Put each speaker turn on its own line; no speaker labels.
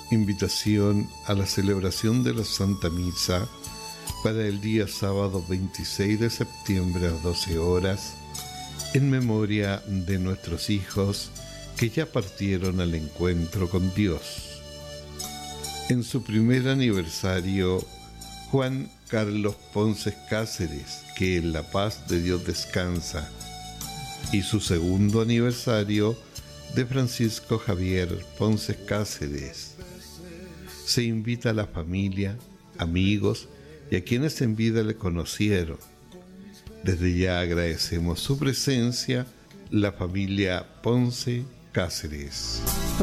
Invitación a la celebración de la Santa Misa para el día sábado 26 de septiembre a 12 horas, en memoria de nuestros hijos que ya partieron al encuentro con Dios. En su primer aniversario, Juan Carlos Ponce Cáceres, que en la paz de Dios descansa, y su segundo aniversario de Francisco Javier Ponce Cáceres. Se invita a la familia, amigos y a quienes en vida le conocieron. Desde ya agradecemos su presencia, la familia Ponce Cáceres.